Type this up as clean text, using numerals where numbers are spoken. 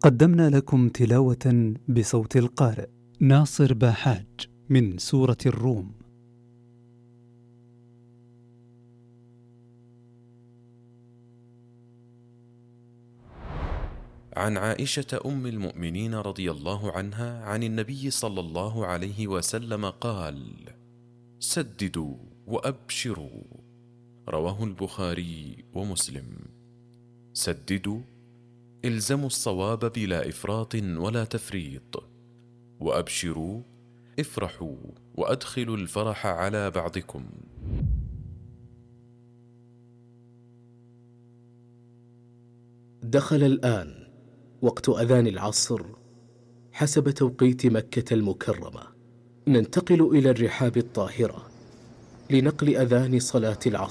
قدمنا لكم تلاوة بصوت القارئ ناصر باحاج من سورة الروم. عن عائشة أم المؤمنين رضي الله عنها عن النبي صلى الله عليه وسلم قال: سددوا وأبشروا. رواه البخاري ومسلم. سددوا، الزموا الصواب بلا إفراط ولا تفريط. وأبشروا، افرحوا وأدخلوا الفرح على بعضكم. دخل الآن وقت أذان العصر حسب توقيت مكة المكرمة. ننتقل إلى الرحاب الطاهرة لنقل أذان صلاة العصر.